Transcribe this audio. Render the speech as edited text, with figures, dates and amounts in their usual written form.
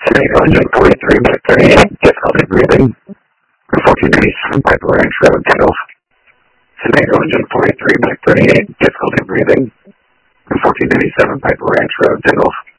Senego engine 43 by 38, difficulty breathing. 1487 Piper Ranch Road, Tittles. Senego engine 43 by 38, difficulty breathing. 1487 Piper Ranch Road, Tittles.